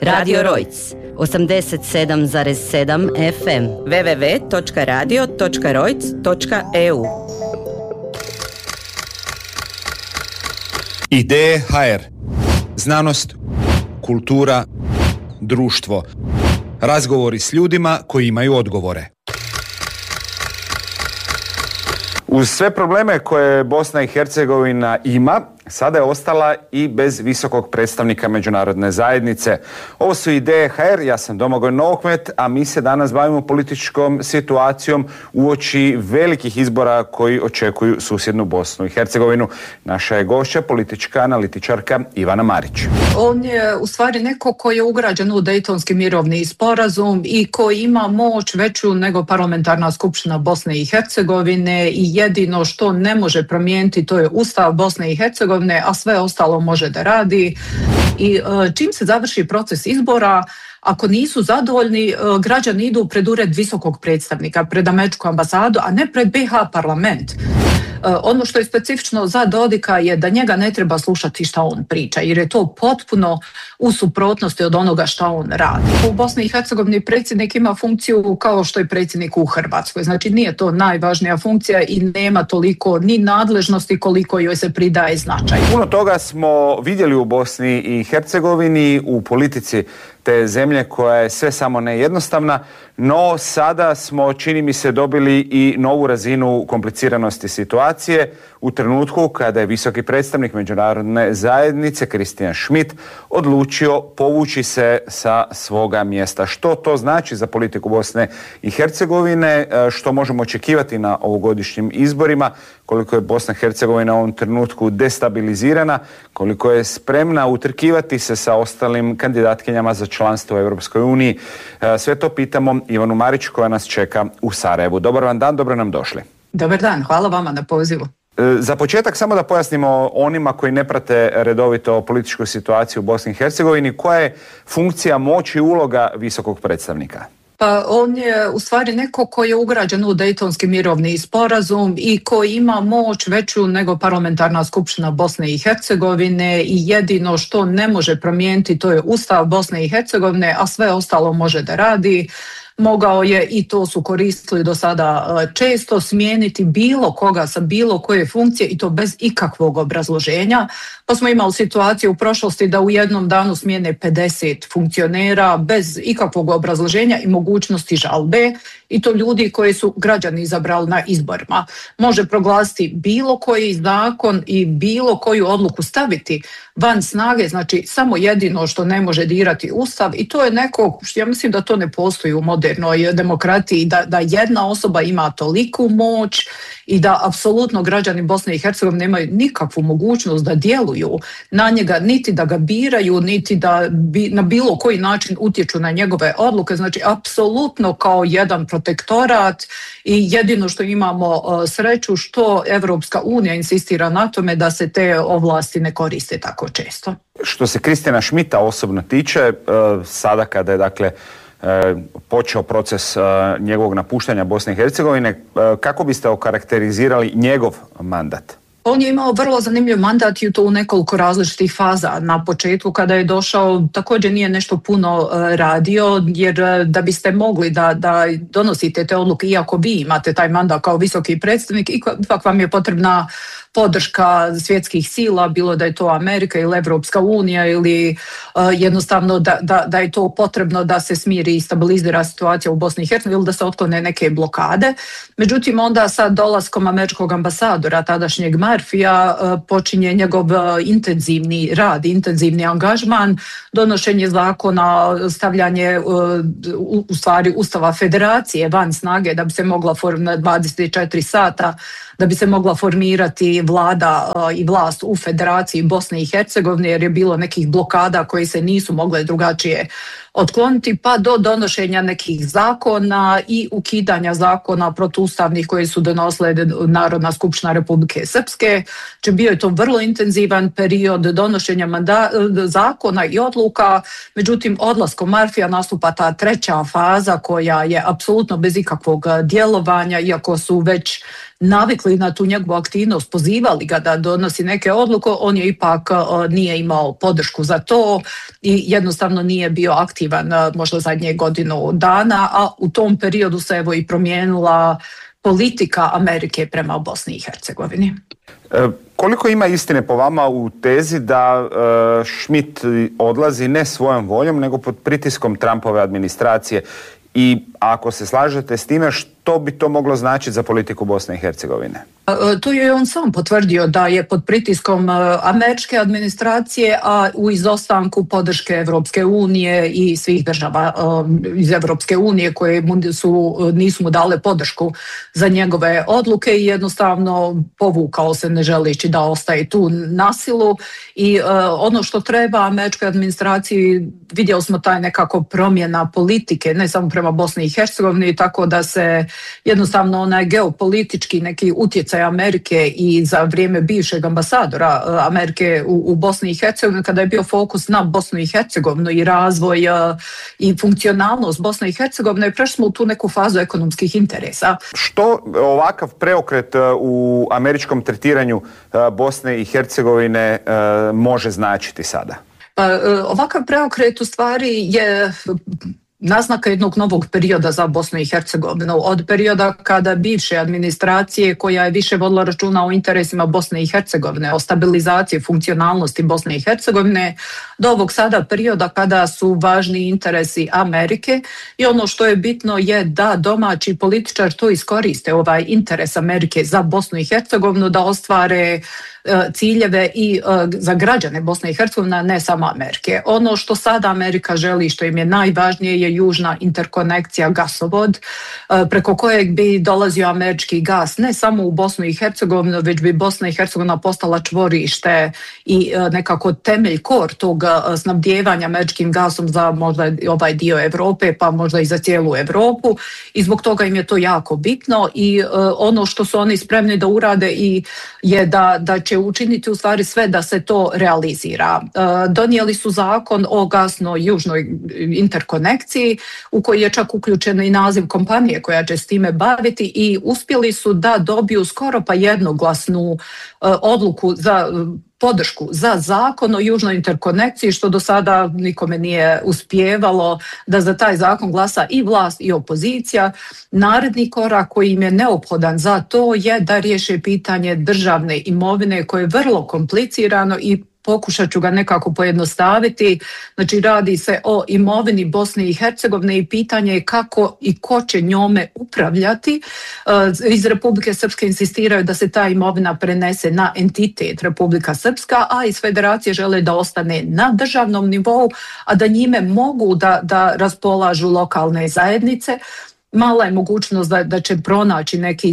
Radio Rojc 87,7 FM www.radio.rojc.eu. Ideje HR. Znanost, kultura, društvo. Razgovori s ljudima koji imaju odgovore. Uz sve probleme koje Bosna i Hercegovina ima, sada je ostala i bez visokog predstavnika međunarodne zajednice. Ovo su Ideje HR, ja sam Domagoj Novokmet, a mi se danas bavimo političkom situacijom uoči velikih izbora koji očekuju susjednu Bosnu i Hercegovinu. Naša je gošća, politička analitičarka Ivana Marić. On je u stvari neko koji je ugrađen u Dejtonski mirovni sporazum i koji ima moć veću nego parlamentarna skupština Bosne i Hercegovine i jedino što ne može promijeniti to je Ustav Bosne i Hercegovine, a sve ostalo može da radi. I čim se završi proces izbora, ako nisu zadovoljni, građani idu pred ured visokog predstavnika, pred američku ambasadu, a ne pred BiH parlament. Ono što je specifično za Dodika je da njega ne treba slušati šta on priča, jer je to potpuno u suprotnosti od onoga šta on radi. U Bosni i Hercegovini predsjednik ima funkciju kao što je predsjednik u Hrvatskoj. Znači nije to najvažnija funkcija i nema toliko ni nadležnosti koliko joj se pridaje značaj. Puno toga smo vidjeli u Bosni i Hercegovini, u politici te zemlje koja je sve samo ne jednostavna, no sada smo, čini mi se, dobili i novu razinu kompliciranosti situacije u trenutku kada je visoki predstavnik međunarodne zajednice Christian Schmidt odlučio povući se sa svoga mjesta. Što to znači za politiku Bosne i Hercegovine, što možemo očekivati na ovogodišnjim izborima, koliko je Bosna i Hercegovina u ovom trenutku destabilizirana, koliko je spremna utrkivati se sa ostalim kandidatkinjama za članstvo u Europskoj uniji. Sve to pitamo Ivanu Marić koja nas čeka u Sarajevu. Dobar vam dan, dobro nam došli. Dobar dan, hvala vama na pozivu. Za početak samo da pojasnimo onima koji ne prate redovito političku situaciju u Bosni i Hercegovini, koja je funkcija, moć i uloga visokog predstavnika? Pa on je u stvari neko koji je ugrađen u Dejtonski mirovni sporazum i koji ima moć veću nego parlamentarna skupština Bosne i Hercegovine i jedino što ne može promijeniti to je Ustav Bosne i Hercegovine, a sve ostalo može da radi. Mogao je, i to su koristili do sada često, smijeniti bilo koga sa bilo koje funkcije i to bez ikakvog obrazloženja. Pa smo imali situaciju u prošlosti da u jednom danu smijene 50 funkcionera bez ikakvog obrazloženja i mogućnosti žalbe, i to ljudi koji su građani izabrali na izborima. Može proglasiti bilo koji zakon i bilo koju odluku staviti van snage, znači samo jedino što ne može dirati Ustav, i to je neko, ja mislim da to ne postoji u modernoj demokratiji, da jedna osoba ima toliku moć i da apsolutno građani Bosne i Hercegovine nemaju nikakvu mogućnost da djeluju na njega, niti da ga biraju, niti da na bilo koji način utječu na njegove odluke. Znači apsolutno kao jedan protektorat, i jedino što imamo sreću što Evropska unija insistira na tome da se te ovlasti ne koriste tako često. Što se Christiana Schmidta osobno tiče, sada kada je dakle počeo proces njegovog napuštanja Bosne i Hercegovine, kako biste okarakterizirali njegov mandat? On je imao vrlo zanimljiv mandat i to u nekoliko različitih faza. Na početku kada je došao također nije nešto puno radio, jer da biste mogli da donosite te odluke, iako vi imate taj mandat kao visoki predstavnik, ipak vam je potrebna podrška svjetskih sila, bilo da je to Amerika ili Evropska unija ili jednostavno da je to potrebno da se smiri i stabilizira situacija u Bosni i Hercegovini ili da se otklone neke blokade. Međutim, onda sa dolaskom američkog ambasadora, tadašnjeg Murphyja, počinje njegov intenzivni rad, intenzivni angažman, donošenje zakona, stavljanje u stvari Ustava Federacije van snage da bi se mogla formirati 24 sata, da bi se mogla formirati vlada i vlast u Federaciji Bosne i Hercegovine, jer je bilo nekih blokada koje se nisu mogle drugačije otkloniti, pa do donošenja nekih zakona i ukidanja zakona protuustavnih koje su donosile Narodna skupština Republike Srpske. Znači bio je to vrlo intenzivan period donošenja zakona i odluka, međutim odlaskom Murphyja nastupa ta treća faza koja je apsolutno bez ikakvog djelovanja, iako su već navikli na tu njegovu aktivnost, pozivali ga da donosi neke odluke, on je ipak nije imao podršku za to i jednostavno nije bio aktivan možda zadnje godinu dana, a u tom periodu se evo i promijenila politika Amerike prema Bosni i Hercegovini. Koliko ima istine po vama u tezi da Schmidt odlazi ne svojom voljom, nego pod pritiskom Trumpove administracije? I ako se slažete s time, što bi to moglo značiti za politiku Bosne i Hercegovine? To je on sam potvrdio da je pod pritiskom američke administracije, a u izostanku podrške Evropske unije i svih država iz Evropske unije koje nisu mu dale podršku za njegove odluke i jednostavno povukao se ne želeći da ostaje tu na silu. I ono što treba američkoj administraciji, vidjeli smo taj nekako promjena politike, ne samo prema Bosni i Hercegovini, tako da se jednostavno onaj geopolitički neki utjecaj Amerike i za vrijeme bivšeg ambasadora Amerike u Bosni i Hercegovini, kada je bio fokus na Bosnu i Hercegovinu i razvoj i funkcionalnost Bosne i Hercegovine, prešli smo u tu neku fazu ekonomskih interesa. Što ovakav preokret u američkom tretiranju Bosne i Hercegovine može značiti sada? Ovakav preokret u stvari je naznaka jednog novog perioda za Bosnu i Hercegovinu, od perioda kada bivše administracije koja je više vodila računa o interesima Bosne i Hercegovine, o stabilizaciji funkcionalnosti Bosne i Hercegovine, do ovog sada perioda kada su važni interesi Amerike i ono što je bitno je da domaći političar to iskoriste, ovaj interes Amerike za Bosnu i Hercegovinu, da ostvare ciljeve i za građane Bosne i Hercegovine, ne samo Amerike. Ono što sada Amerika želi, što im je najvažnije, je južna interkonekcija, gasovod, preko kojeg bi dolazio američki gas ne samo u Bosnu i Hercegovinu, već bi Bosna i Hercegovina postala čvorište i nekako temelj, kor tog snabdijevanja američkim gasom za možda ovaj dio Europe, pa možda i za cijelu Europu. I zbog toga im je to jako bitno i ono što su oni spremni da urade je da će učiniti u stvari sve da se to realizira. Donijeli su zakon o gasno-južnoj interkonekciji u koji je čak uključen i naziv kompanije koja će s time baviti i uspjeli su da dobiju skoro pa jednoglasnu odluku za podršku za zakon o južnoj interkonekciji, što do sada nikome nije uspijevalo da za taj zakon glasa i vlast i opozicija. Naredni korak koji im je neophodan za to je da riješe pitanje državne imovine koje je vrlo komplicirano i pokušat ću ga nekako pojednostaviti. Znači, radi se o imovini Bosne i Hercegovine i pitanje je kako i ko će njome upravljati. Iz Republike Srpske insistiraju da se ta imovina prenese na entitet Republika Srpska, a iz Federacije žele da ostane na državnom nivou, a da njime mogu da raspolažu lokalne zajednice. Mala je mogućnost da će pronaći neki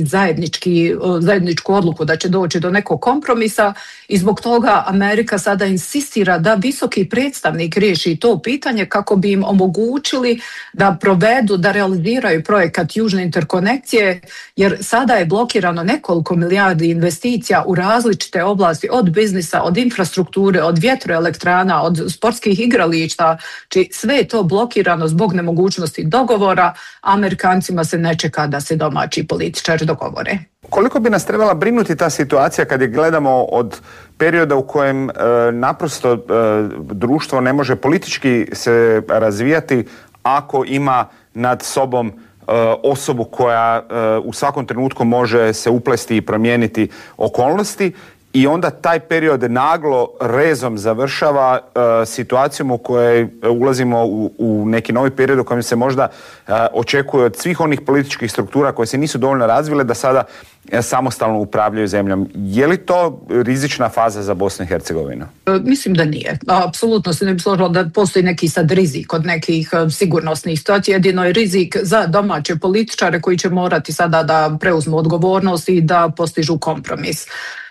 zajedničku odluku, da će doći do nekog kompromisa i zbog toga Amerika sada insistira da visoki predstavnik riješi to pitanje kako bi im omogućili da provedu, da realiziraju projekat južne interkonekcije, jer sada je blokirano nekoliko milijardi investicija u različite oblasti, od biznisa, od infrastrukture, od vjetroelektrana, od sportskih igrališta, či sve je to blokirano zbog nemogućnosti dogovora. Amerikancima se ne čeka da se domaći političari dogovore. Koliko bi nas trebala brinuti ta situacija kad je gledamo od perioda u kojem naprosto društvo ne može politički se razvijati ako ima nad sobom osobu koja u svakom trenutku može se uplesti i promijeniti okolnosti, i onda taj period naglo rezom završava situacijom u kojoj ulazimo u neki novi period u kojem se možda očekuje od svih onih političkih struktura koje se nisu dovoljno razvile da sada samostalno upravljaju zemljom. Je li to rizična faza za Bosnu i Hercegovinu? Mislim da nije. Apsolutno se ne bi složila da postoji neki sad rizik od nekih sigurnosnih situacija. Jedino je rizik za domaće političare koji će morati sada da preuzmu odgovornost i da postižu kompromis.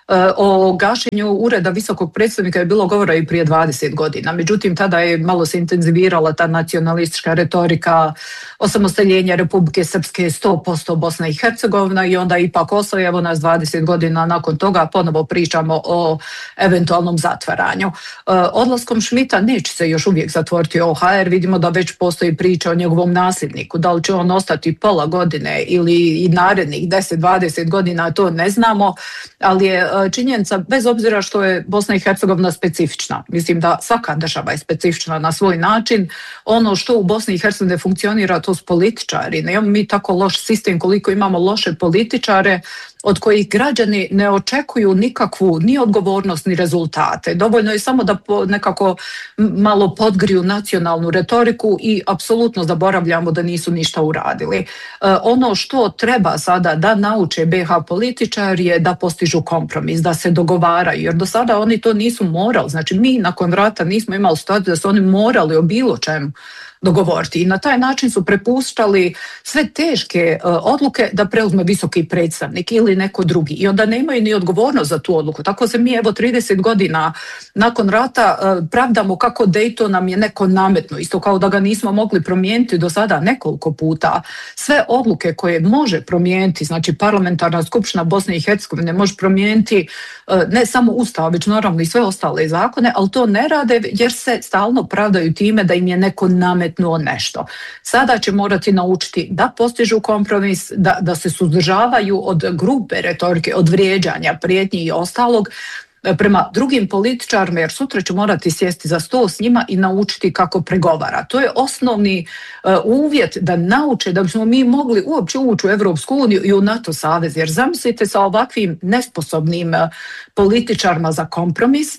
O gašenju ureda visokog predstavnika je bilo govora i prije 20 godina. Međutim, tada je malo se intenzivirala ta nacionalistička retorika, osamostaljenja Republike Srpske 100% Bosna i Hercegovina i onda ipak ostaje, evo nas 20 godina nakon toga ponovo pričamo o eventualnom zatvaranju. Odlaskom Schmidta neće se još uvijek zatvoriti OHR, vidimo da već postoji priča o njegovom nasljedniku, da li će on ostati pola godine ili i narednih 10-20 godina, to ne znamo, ali je činjenica, bez obzira što je Bosna i Hercegovina specifična, mislim da svaka država je specifična na svoj način, ono što u Bosni i Hercegovini funkcionira, to su političari. Ne imamo mi tako loš sistem koliko imamo loše političare od kojih građani ne očekuju nikakvu ni odgovornost ni rezultate. Dovoljno je samo da nekako malo podgriju nacionalnu retoriku i apsolutno zaboravljamo da nisu ništa uradili. Ono što treba sada da nauče BiH političari je da postižu kompromis, da se dogovaraju, jer do sada oni to nisu morali. Znači mi nakon rata nismo imali situaciju da su oni morali o bilo čemu dogovoriti i na taj način su prepuštali sve teške odluke da preuzme visoki predstavnik ili neko drugi i onda nemaju ni odgovornost za tu odluku. Tako se mi evo 30 godina nakon rata pravdamo kako Dayton nam je neko nametno, isto kao da ga nismo mogli promijeniti do sada nekoliko puta. Sve odluke koje može promijeniti, znači parlamentarna skupština Bosne i Hercegovine može promijeniti ne samo Ustav, već naravno i sve ostale zakone, ali to ne rade jer se stalno pravdaju time da im je neko nametnuo nešto. Sada će morati naučiti da postižu kompromis, da se suzdržavaju od grube retorike, od vrijeđanja, prijetnji i ostalog prema drugim političarima, jer sutra će morati sjesti za stol s njima i naučiti kako pregovara. To je osnovni uvjet da nauče da bismo mi mogli uopće ući u Evropsku uniju i u NATO savez, jer zamislite sa ovakvim nesposobnim političarima za kompromis,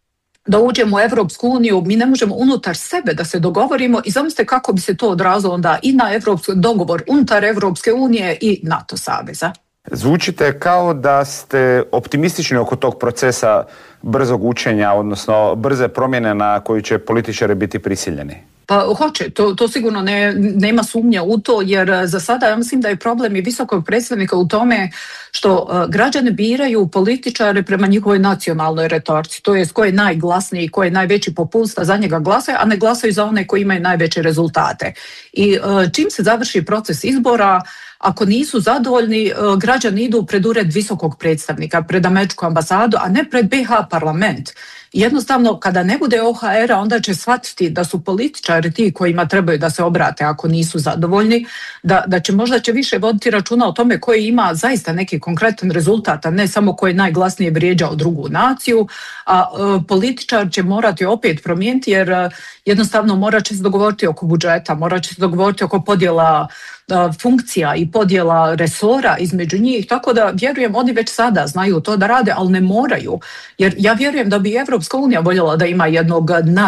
da uđemo u Evropsku uniju, mi ne možemo unutar sebe da se dogovorimo i zamislite kako bi se to odrazilo onda i na dogovor unutar Evropske unije i NATO saveza. Zvučite kao da ste optimistični oko tog procesa brzog učenja, odnosno brze promjene na koju će političari biti prisiljeni. Pa hoće, to sigurno nema sumnje u to, jer za sada ja mislim da je problem i visokog predstavnika u tome što građani biraju političare prema njihovoj nacionalnoj retorici, to je ko je najglasniji, ko je najveći populista, za njega glasaju, a ne glasaju za one koji imaju najveće rezultate. I čim se završi proces izbora, ako nisu zadovoljni, građani idu pred ured visokog predstavnika, pred američku ambasadu, a ne pred BiH parlament. Jednostavno, kada ne bude OHR-a, onda će shvatiti da su političari ti kojima trebaju da se obrate ako nisu zadovoljni, da će možda više voditi računa o tome koji ima zaista neki konkretan rezultat, a ne samo koji najglasnije vrijeđao drugu naciju, a političar će morati opet promijeniti jer jednostavno morat će se dogovoriti oko budžeta, morat će se dogovoriti oko podjela funkcija i podjela resora između njih, tako da vjerujem oni već sada znaju to da rade, ali ne moraju, jer ja vjerujem da bi Evropska unija voljela da ima jednog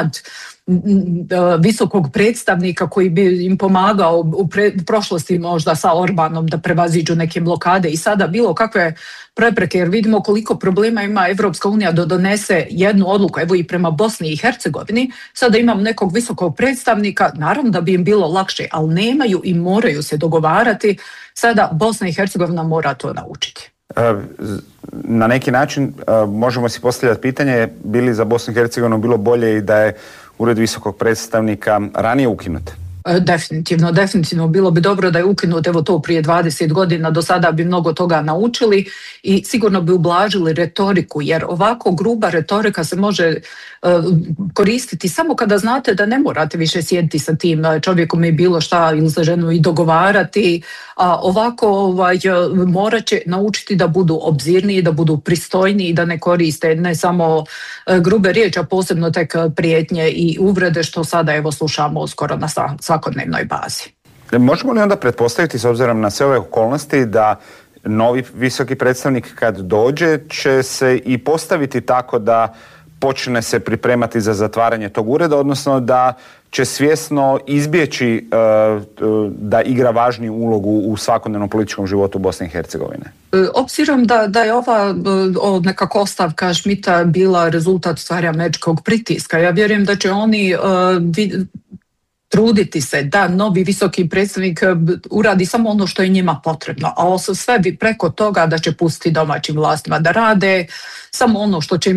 visokog predstavnika koji bi im pomagao u prošlosti možda sa Orbanom da prevaziđu neke blokade i sada bilo kakve prepreke, jer vidimo koliko problema ima Evropska unija da donese jednu odluku, evo i prema Bosni i Hercegovini, sada imam nekog visokog predstavnika, naravno da bi im bilo lakše, ali nemaju i moraju se dogovarati, sada Bosna i Hercegovina mora to naučiti. Na neki način možemo si postavljati pitanje, bi li za Bosnu i Hercegovinu bilo bolje i da je ured visokog predstavnika ranije ukinut? Definitivno bilo bi dobro da je ukinut, evo to prije 20 godina, do sada bi mnogo toga naučili i sigurno bi ublažili retoriku, jer ovako gruba retorika se može koristiti samo kada znate da ne morate više sjediti sa tim čovjekom i bilo šta ili za ženu i dogovarati, a ovako morat će naučiti da budu obzirniji, da budu pristojniji, da ne koriste ne samo grube riječi, a posebno tek prijetnje i uvrede što sada evo slušamo skoro na svakodnevnoj bazi. Možemo li onda pretpostaviti, s obzirom na sve ove okolnosti, da novi visoki predstavnik kad dođe će se i postaviti tako da počne se pripremati za zatvaranje tog ureda, odnosno da će svjesno izbjeći da igra važniju ulogu u svakodnevnom političkom životu Bosne i Hercegovine? Obzirom da je ova nekako ostavka Schmidta bila rezultat stvari američkog pritiska, ja vjerujem da će oni truditi se da novi visoki predstavnik uradi samo ono što je njima potrebno, a sve bi preko toga da će pustiti domaćim vlastima da rade samo ono što će im